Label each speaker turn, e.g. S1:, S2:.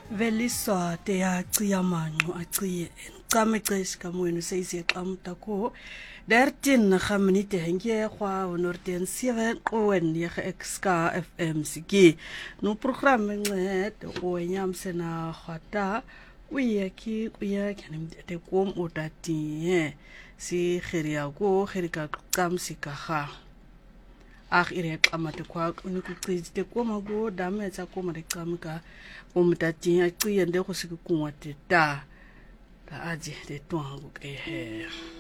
S1: Veliswa te ya cia manqo a cie qame qesh ka moeno se ise qamta ko dertin khamnite henge kwa onorten 7 qowen ya xka fm sigi no program nqed o nyam sena khata uya kanem te kom otati si khiria go khirika qamsika kha ire qamate kwa ukuqizite koma go dametsa koma de qamka umtati aciye nde go sikungwa teta ta aje de twangu ke he